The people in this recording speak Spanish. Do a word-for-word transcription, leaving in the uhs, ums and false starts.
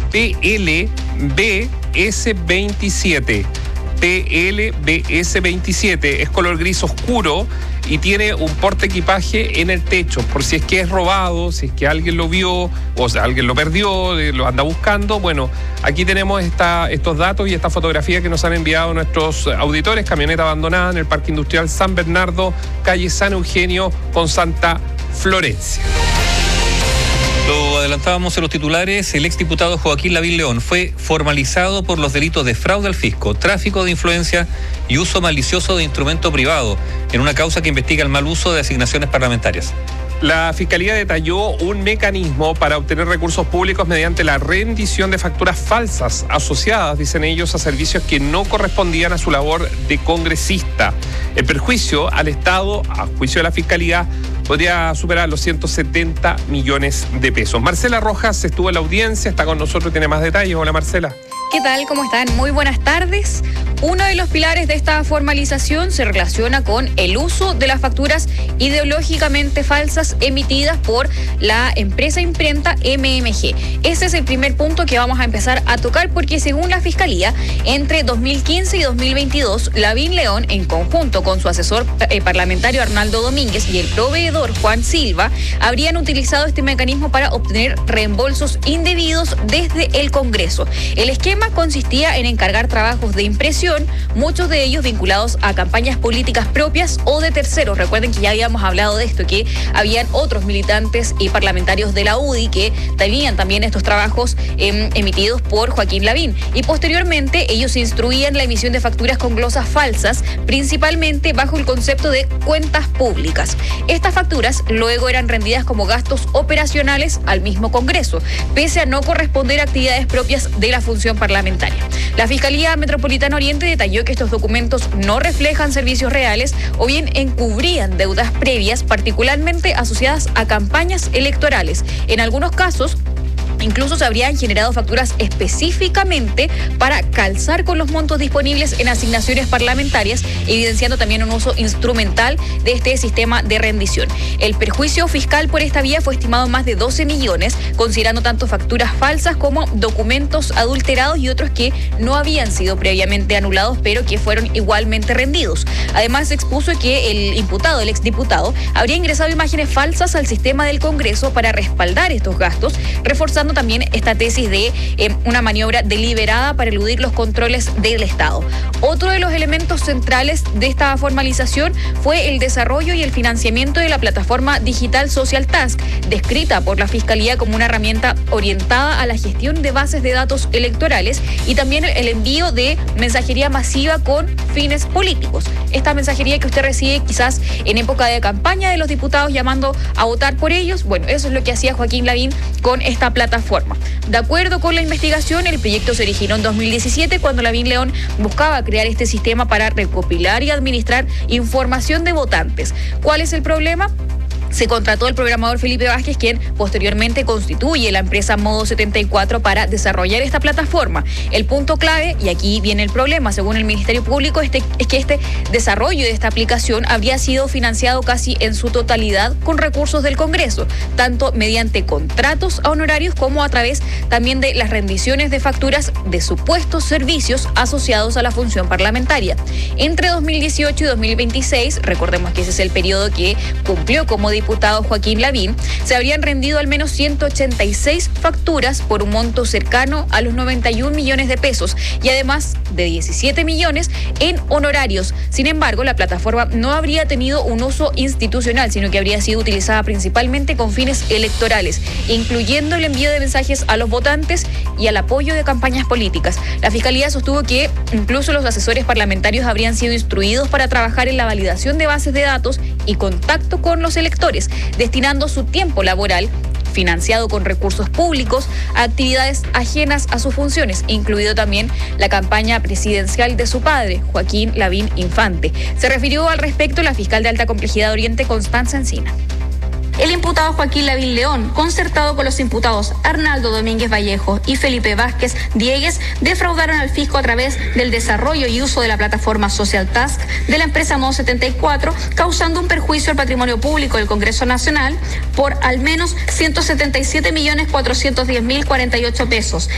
T L B S veintisiete. T L B S veintisiete, es color gris oscuro y tiene un porte equipaje en el techo, por si es que es robado, si es que alguien lo vio o sea, alguien lo perdió, lo anda buscando. Bueno, aquí tenemos esta, estos datos y esta fotografía que nos han enviado nuestros auditores. Camioneta abandonada en el Parque Industrial San Bernardo, calle San Eugenio con Santa Florencia. Lo adelantábamos en los titulares, el exdiputado Joaquín Lavín León fue formalizado por los delitos de fraude al fisco, tráfico de influencia y uso malicioso de instrumento privado en una causa que investiga el mal uso de asignaciones parlamentarias. La Fiscalía detalló un mecanismo para obtener recursos públicos mediante la rendición de facturas falsas asociadas, dicen ellos, a servicios que no correspondían a su labor de congresista. El perjuicio al Estado, a juicio de la Fiscalía, podría superar los ciento setenta millones de pesos. Marcela Rojas estuvo en la audiencia, está con nosotros, tiene más detalles. Hola, Marcela. ¿Qué tal? ¿Cómo están? Muy buenas tardes. Uno de los pilares de esta formalización se relaciona con el uso de las facturas ideológicamente falsas emitidas por la empresa imprenta M M G. Ese es el primer punto que vamos a empezar a tocar porque según la Fiscalía, entre dos mil quince y dos mil veintidós, Lavín León, en conjunto con su asesor eh, parlamentario Arnaldo Domínguez y el proveedor Juan Silva, habrían utilizado este mecanismo para obtener reembolsos indebidos desde el Congreso. El esquema consistía en encargar trabajos de impresión, muchos de ellos vinculados a campañas políticas propias o de terceros. Recuerden que ya habíamos hablado de esto, que habían otros militantes y parlamentarios de la U D I que tenían también estos trabajos eh, emitidos por Joaquín Lavín. Y posteriormente ellos instruían la emisión de facturas con glosas falsas, principalmente bajo el concepto de cuentas públicas. Estas facturas luego eran rendidas como gastos operacionales al mismo Congreso, pese a no corresponder a actividades propias de la función parlamentaria. La Fiscalía Metropolitana Oriente detalló que estos documentos no reflejan servicios reales o bien encubrían deudas previas, particularmente asociadas a campañas electorales. En algunos casos, incluso se habrían generado facturas específicamente para calzar con los montos disponibles en asignaciones parlamentarias, evidenciando también un uso instrumental de este sistema de rendición. El perjuicio fiscal por esta vía fue estimado en más de doce millones, considerando tanto facturas falsas como documentos adulterados y otros que no habían sido previamente anulados, pero que fueron igualmente rendidos. Además, se expuso que el imputado, el exdiputado, habría ingresado imágenes falsas al sistema del Congreso para respaldar estos gastos, reforzando también esta tesis de eh, una maniobra deliberada para eludir los controles del Estado. Otro de los elementos centrales de esta formalización fue el desarrollo y el financiamiento de la plataforma digital Social Task, descrita por la Fiscalía como una herramienta orientada a la gestión de bases de datos electorales y también el envío de mensajería masiva con fines políticos. Esta mensajería que usted recibe quizás en época de campaña de los diputados llamando a votar por ellos, bueno, eso es lo que hacía Joaquín Lavín con esta plataforma. De acuerdo con la investigación, el proyecto se originó en dos mil diecisiete cuando Lavín León buscaba crear este sistema para recopilar y administrar información de votantes. ¿Cuál es el problema? Se contrató al programador Felipe Vázquez, quien posteriormente constituye la empresa Modo setenta y cuatro para desarrollar esta plataforma. El punto clave, y aquí viene el problema, según el Ministerio Público, este, es que este desarrollo de esta aplicación habría sido financiado casi en su totalidad con recursos del Congreso, tanto mediante contratos a honorarios como a través también de las rendiciones de facturas de supuestos servicios asociados a la función parlamentaria. Entre dos mil dieciocho y dos mil veintiséis, recordemos que ese es el periodo que cumplió como diputado Joaquín Lavín, se habrían rendido al menos ciento ochenta y seis facturas por un monto cercano a los noventa y un millones de pesos y además de diecisiete millones en honorarios. Sin embargo, la plataforma no habría tenido un uso institucional, sino que habría sido utilizada principalmente con fines electorales, incluyendo el envío de mensajes a los votantes y al apoyo de campañas políticas. La Fiscalía sostuvo que incluso los asesores parlamentarios habrían sido instruidos para trabajar en la validación de bases de datos y contacto con los electores, destinando su tiempo laboral financiado con recursos públicos a actividades ajenas a sus funciones, incluido también la campaña presidencial de su padre, Joaquín Lavín Infante. Se refirió al respecto la fiscal de alta complejidad de Oriente, Constanza Encina. El imputado Joaquín Lavín León, concertado con los imputados Arnaldo Domínguez Vallejo y Felipe Vázquez Diegues, defraudaron al fisco a través del desarrollo y uso de la plataforma Social Task de la empresa Modo setenta y cuatro, causando un perjuicio al patrimonio público del Congreso Nacional por al menos ciento setenta y siete millones cuatrocientos diez mil cuarenta y ocho pesos.